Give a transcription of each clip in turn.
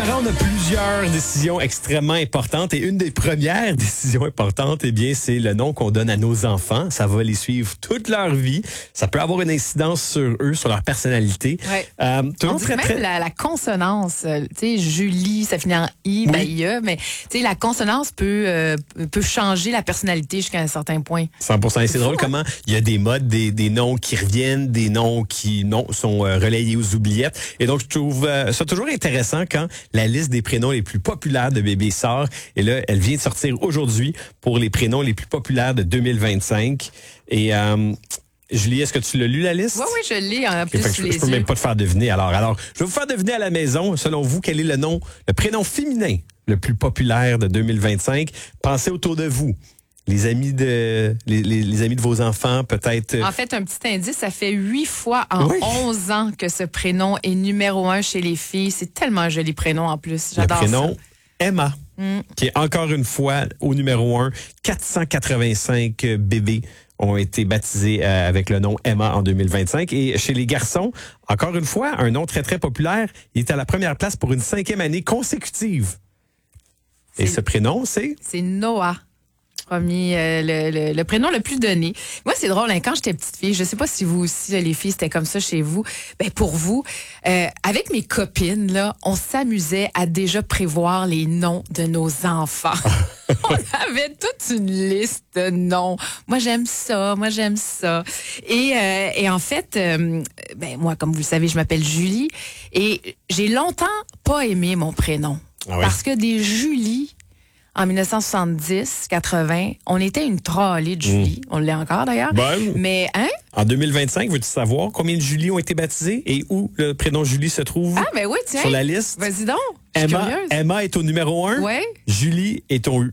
On a plusieurs décisions extrêmement importantes et une des premières décisions importantes, eh bien, c'est le nom qu'on donne à nos enfants. Ça va les suivre toute leur vie. Ça peut avoir une incidence sur eux, sur leur personnalité. Ouais. On dit même la consonance. Tu sais, Julie, ça finit en I, Oui. ben IE, mais tu sais, la consonance peut changer la personnalité jusqu'à un certain point. 100%. Et c'est drôle fou, hein? comment il y a des modes, des noms qui reviennent, des noms qui sont relayés aux oubliettes. Et donc, je trouve ça toujours intéressant quand la liste des prénoms les plus populaires de bébé sort. Et là, elle vient de sortir aujourd'hui pour les prénoms les plus populaires de 2025. Et Julie, est-ce que tu l'as lu, la liste? Oui, oui, je l'ai en plus sous Je les peux yeux. même pas te faire deviner. Alors, je vais vous faire deviner à la maison, selon vous, quel est le prénom féminin le plus populaire de 2025. Pensez autour de vous. Les amis de vos enfants, peut-être. En fait, un petit indice, ça fait 8 fois en Oui. 11 ans que ce prénom est numéro 1 chez les filles. C'est tellement un joli prénom en plus. Le J'adore prénom ça. Emma, qui est encore une fois au numéro 1. 485 bébés ont été baptisés avec le nom Emma en 2025. Et chez les garçons, encore une fois, un nom très, très populaire. Il est à la première place pour une 5e année consécutive. Et ce prénom, c'est? C'est Noah. Promis, le prénom le plus donné. Moi, c'est drôle, hein, quand j'étais petite fille, je sais pas si vous aussi, les filles, c'était comme ça chez vous. Ben, pour vous, avec mes copines, là, on s'amusait à déjà prévoir les noms de nos enfants. On avait toute une liste de noms. Moi, j'aime ça. Moi, j'aime ça. Et en fait, ben, moi, comme vous le savez, je m'appelle Julie et j'ai longtemps pas aimé mon prénom. Ah oui? Parce que des Julie, en 1970-80, on était une trollée de Julie. On l'est encore d'ailleurs. Bon. Mais, hein? En 2025, veux-tu savoir combien de Julie ont été baptisés et où le prénom Julie se trouve Ah, ben oui, tiens. sur la liste? Vas-y donc. Je suis curieuse. Emma est au numéro 1. Ouais. Julie est au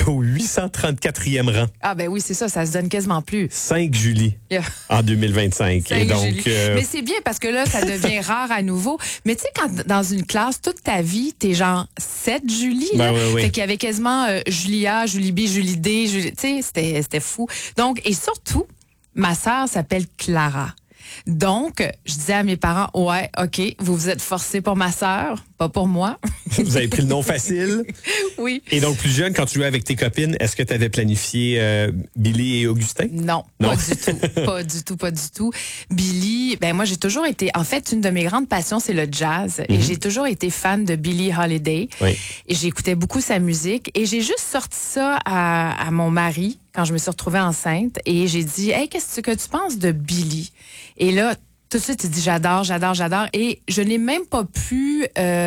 834e rang. Ah, ben oui, c'est ça. Ça se donne quasiment plus. 5 Julie Yeah. en 2025. Et donc, Julie. Mais c'est bien parce que là, ça devient rare à nouveau. Mais tu sais, quand dans une classe, toute ta vie, t'es genre 7 Julie. Ben là. oui, oui. Fait qu'il y avait quasiment Julie A, Julie B, Julie D. Tu sais, c'était fou. Donc, et surtout, ma sœur s'appelle Clara. Donc, je disais à mes parents, ouais, OK, vous vous êtes forcés pour ma sœur, pas pour moi. vous avez pris le nom facile. Oui. Et donc, plus jeune, quand tu jouais avec tes copines, est-ce que tu avais planifié Billy et Augustin? Non, Non. pas du tout. Pas du tout, pas du tout. Billy, ben moi, j'ai toujours été... En fait, une de mes grandes passions, c'est le jazz. Et j'ai toujours été fan de Billie Holiday. Oui. Et j'écoutais beaucoup sa musique. Et j'ai juste sorti ça à mon mari quand je me suis retrouvée enceinte. Et j'ai dit, hey, qu'est-ce que tu penses de Billy? Et là, tout de suite, il dit j'adore, j'adore, j'adore. Et je n'ai même pas pu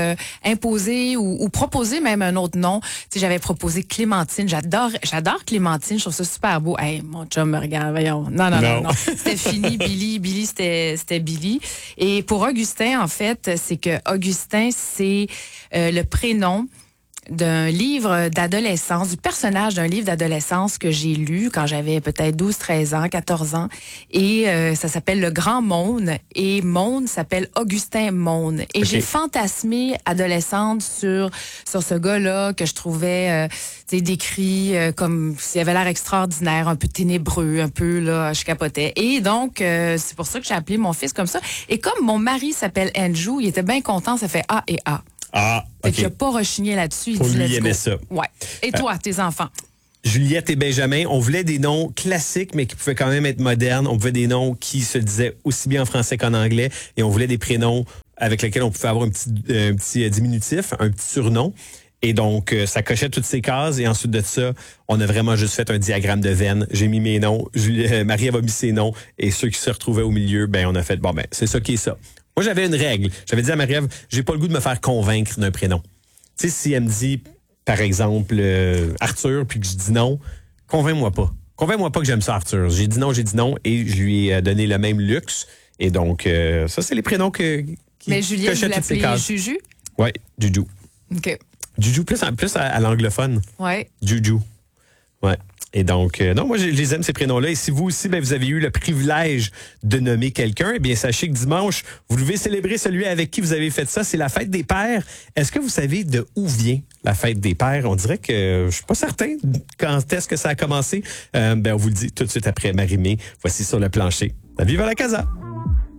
imposer ou proposer même un autre nom. Tu sais, j'avais proposé Clémentine. J'adore Clémentine. Je trouve ça super beau. Hey, mon chum me regarde, voyons. Non. C'était fini, Billy. Billy, c'était Billy. Et pour Augustin, en fait, c'est que Augustin, c'est le prénom d'un livre d'adolescence, du personnage d'un livre d'adolescence que j'ai lu quand j'avais peut-être 12, 13 ans, 14 ans. Et ça s'appelle Le Grand Maune. Et Maune s'appelle Augustin Maune. Et j'ai fantasmé adolescente sur ce gars-là que je trouvais décrit comme s'il avait l'air extraordinaire, un peu ténébreux, un peu, là, je capotais. Et donc, c'est pour ça que j'ai appelé mon fils comme ça. Et comme mon mari s'appelle Andrew, il était bien content, ça fait A et A. Ah, Fait OK. qu'il n'a pas rechigné là-dessus. Il Faut dit, lui let's aimer go. ça. Ouais. Et toi, tes enfants? Juliette et Benjamin, on voulait des noms classiques, mais qui pouvaient quand même être modernes. On voulait des noms qui se disaient aussi bien en français qu'en anglais. Et on voulait des prénoms avec lesquels on pouvait avoir un petit diminutif, un petit surnom. Et donc, ça cochait toutes ces cases. Et ensuite de ça, on a vraiment juste fait un diagramme de veine. J'ai mis mes noms. Marie a mis ses noms. Et ceux qui se retrouvaient au milieu, ben on a fait, bon, ben c'est ça qui est ça. Moi, j'avais une règle. J'avais dit à Marie-Ève, j'ai pas le goût de me faire convaincre d'un prénom. Tu sais, si elle me dit, par exemple, Arthur, puis que je dis non, convainc-moi pas. Convainc-moi pas que j'aime ça, Arthur. J'ai dit non, et je lui ai donné le même luxe. Et donc, ça, c'est les prénoms qui Mais Juliette, vous cochaient toutes ces l'appelez cases. Juju? Oui, Juju. OK. Juju, plus à l'anglophone. Ouais. Juju. Ouais. Et donc, non, moi, je les aime, ces prénoms-là. Et si vous aussi, ben, vous avez eu le privilège de nommer quelqu'un, eh bien, sachez que dimanche, vous devez célébrer celui avec qui vous avez fait ça. C'est la fête des pères. Est-ce que vous savez de où vient la fête des pères? On dirait que je suis pas certain quand est-ce que ça a commencé. Ben, on vous le dit tout de suite après Marie-Mé. Voici sur le plancher. Vive la Casa!